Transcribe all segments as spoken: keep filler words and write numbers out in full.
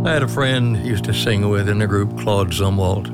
I had a friend he used to sing with in the group, Claude Zumwalt,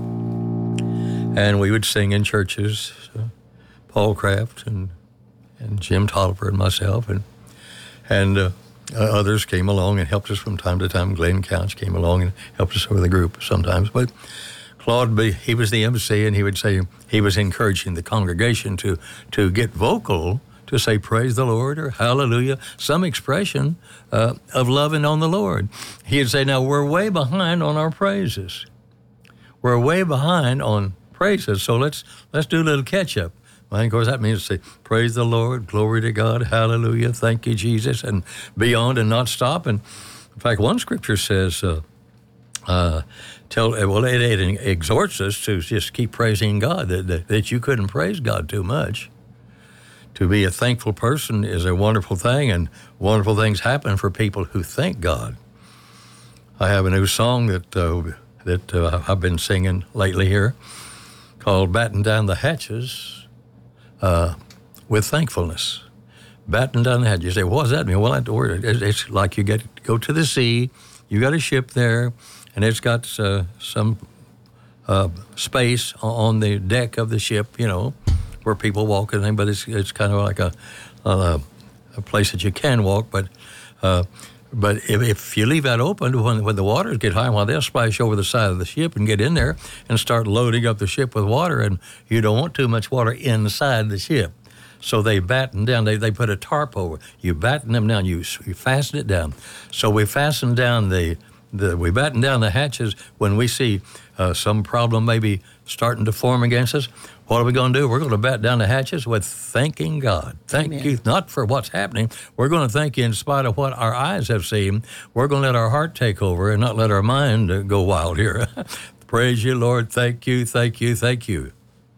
and we would sing in churches, uh, Paul Kraft and and Jim Tolliver and myself, and and uh, uh, others came along and helped us from time to time. Glenn Couch came along and helped us with the group sometimes, but Claude, he was the M C, and he would say he was encouraging the congregation to to get vocal, to say praise the Lord or hallelujah, some expression uh, of loving on the Lord. He'd say, now we're way behind on our praises. We're way behind on praises, so let's let's do a little catch up. Well, of course, that means to say, praise the Lord, glory to God, hallelujah, thank you, Jesus, and beyond and not stop. And in fact, one scripture says, uh, uh, tell well, it, it exhorts us to just keep praising God, that, that, that you couldn't praise God too much. To be a thankful person is a wonderful thing, and wonderful things happen for people who thank God. I have a new song that uh, that uh, I've been singing lately here called Batten Down the Hatches uh, with Thankfulness. Batten down the hatches. You say, what does that mean? Well, it's like you get go to the sea, you got a ship there, and it's got uh, some uh, space on the deck of the ship, you know, where people walk and everything, but it's it's kind of like a a, a place that you can walk. But uh, but if, if you leave that open, when when the waters get high, well, they'll splash over the side of the ship and get in there and start loading up the ship with water, and you don't want too much water inside the ship. So they batten down. They they put a tarp over. You batten them down. You you fasten it down. So we fasten down the. The, we batten down the hatches when we see uh, some problem maybe starting to form against us. What are we going to do? We're going to batten down the hatches with thanking God. Thank Amen. You, not for what's happening. We're going to thank you in spite of what our eyes have seen. We're going to let our heart take over and not let our mind uh, go wild here. Praise you, Lord. Thank you, thank you, thank you.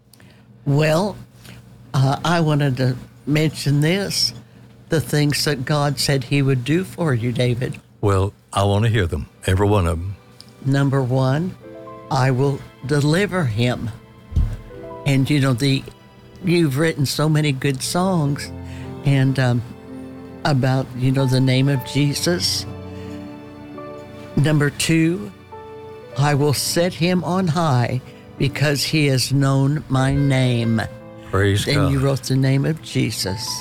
Well, uh, I wanted to mention this, the things that God said he would do for you, David. Well, I want to hear them, every one of them. Number one, I will deliver him. And, you know, the you've written so many good songs and um, about, you know, the name of Jesus. Number two, I will set him on high because he has known my name. Praise then God. Then you wrote the name of Jesus.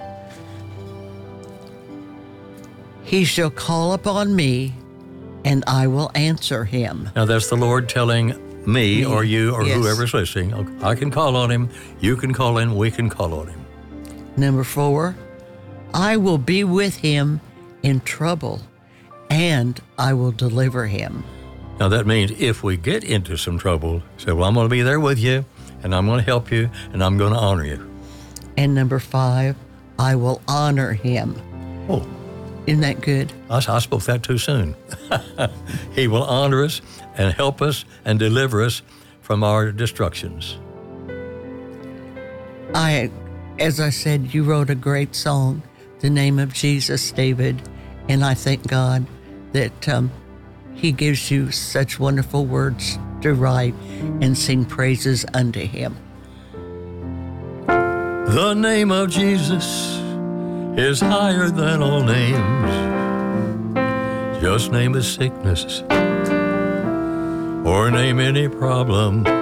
He shall call upon me, and I will answer him. Now, that's the Lord telling me, me. or you or yes. whoever's listening. I can call on him. You can call him. We can call on him. Number four, I will be with him in trouble, and I will deliver him. Now, that means if we get into some trouble, say, well, I'm going to be there with you, and I'm going to help you, and I'm going to honor you. And number five, I will honor him. Oh. Isn't that good? I, I spoke that too soon. He will honor us and help us and deliver us from our destructions. I, as I said, you wrote a great song, The Name of Jesus, David, and I thank God that um, he gives you such wonderful words to write and sing praises unto him. The name of Jesus is higher than all names. Just name a sickness or name any problem.